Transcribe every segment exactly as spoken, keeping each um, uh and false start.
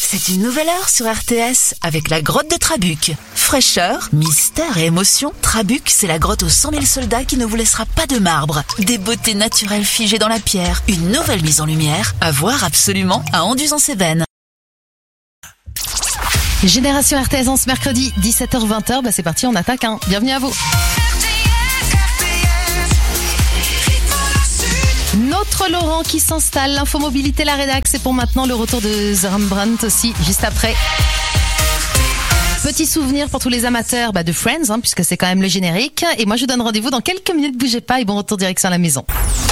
C'est une nouvelle heure sur R T S avec la grotte de Trabuc. Fraîcheur, mystère et émotion, Trabuc, c'est la grotte aux cent mille soldats qui ne vous laissera pas de marbre. Des beautés naturelles figées dans la pierre, une nouvelle mise en lumière, à voir absolument à Anduze-en-Cévennes. Génération R T S en ce mercredi, dix-sept heures vingt, bah c'est parti, on attaque, hein. Bienvenue à vous. Notre Laurent qui s'installe, l'infomobilité, la rédac, c'est pour maintenant le retour de The Rembrandt aussi, juste après. Petit souvenir pour tous les amateurs bah, de Friends, hein, puisque c'est quand même le générique. Et moi je vous donne rendez-vous dans quelques minutes, bougez pas et bon retour direction la maison.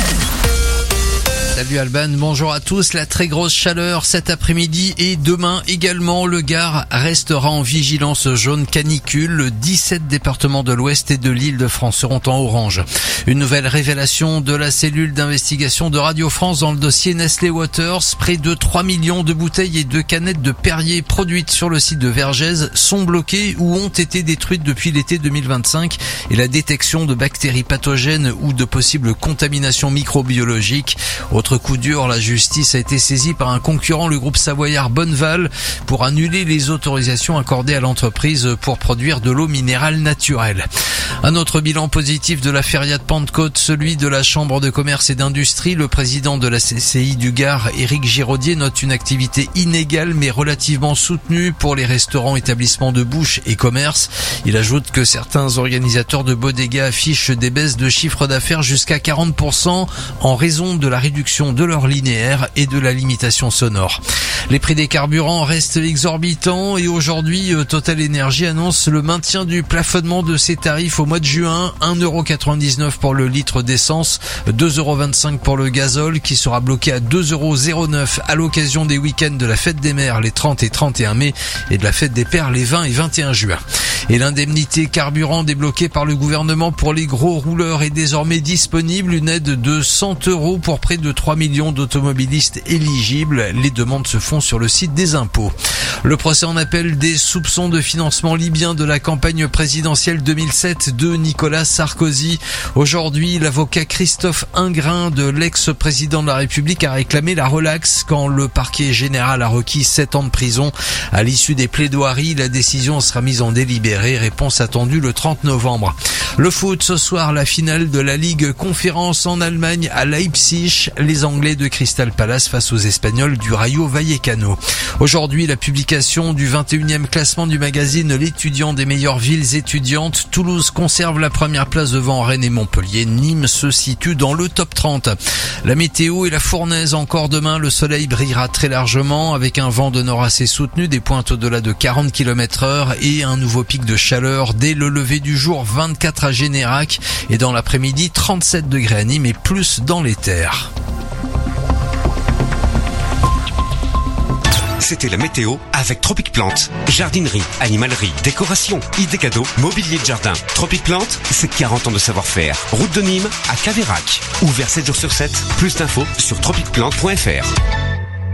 Salut Alban, bonjour à tous. La très grosse chaleur cet après-midi et demain également. Le Gard restera en vigilance jaune canicule. dix-sept départements de l'Ouest et de l'Île-de-France seront en orange. Une nouvelle révélation de la cellule d'investigation de Radio France dans le dossier Nestlé Waters. Près de trois millions de bouteilles et de canettes de Perrier produites sur le site de Vergès sont bloquées ou ont été détruites depuis l'été deux mille vingt-cinq. Et la détection de bactéries pathogènes ou de possibles contaminations microbiologiques. Autre coup dur, la justice a été saisie par un concurrent, le groupe savoyard Bonneval, pour annuler les autorisations accordées à l'entreprise pour produire de l'eau minérale naturelle. Un autre bilan positif de la feria de Pentecôte, celui de la Chambre de commerce et d'industrie. Le président de la C C I du Gard, Éric Giraudier, note une activité inégale mais relativement soutenue pour les restaurants, établissements de bouche et commerce. Il ajoute que certains organisateurs de bodega affichent des baisses de chiffre d'affaires jusqu'à quarante pour cent en raison de la réduction de leur linéaire et de la limitation sonore. Les prix des carburants restent exorbitants et aujourd'hui, Total Energy annonce le maintien du plafonnement de ses tarifs au mois de juin. un euro quatre-vingt-dix-neuf pour le litre d'essence, deux euros vingt-cinq pour le gazole qui sera bloqué à deux euros zéro neuf à l'occasion des week-ends de la fête des mères les trente et trente et un mai et de la fête des pères les vingt et vingt et un juin. Et l'indemnité carburant débloquée par le gouvernement pour les gros rouleurs est désormais disponible. Une aide de cent euros pour près de trois millions d'automobilistes éligibles. Les demandes se font sur le site des impôts. Le procès en appel des soupçons de financement libyen de la campagne présidentielle deux mille sept de Nicolas Sarkozy. Aujourd'hui, l'avocat Christophe Ingrain de l'ex-président de la République a réclamé la relaxe quand le parquet général a requis sept ans de prison. À l'issue des plaidoiries, la décision sera mise en délibéré. Réponse attendue le trente novembre. Le foot, ce soir, la finale de la Ligue Conférence en Allemagne à Leipzig. Les Anglais de Crystal Palace face aux Espagnols du Rayo Vallecano. Aujourd'hui, la publication du vingt et unième classement du magazine L'étudiant des meilleures villes étudiantes. Toulouse conserve la première place devant Rennes et Montpellier. Nîmes se situe dans le top trente. La météo et la fournaise encore demain. Le soleil brillera très largement avec un vent de nord assez soutenu, des pointes au-delà de quarante kilomètres heure et un nouveau pic de chaleur dès le lever du jour, vingt-quatre à Générac et dans l'après-midi trente-sept degrés à Nîmes et plus dans les terres. C'était la météo avec Tropic Plante. Jardinerie, animalerie, décoration, idées cadeaux, mobilier de jardin. Tropic Plante, c'est quarante ans de savoir-faire. Route de Nîmes à Caveyrac. Ouvert sept jours sur sept. Plus d'infos sur tropic plante point f r.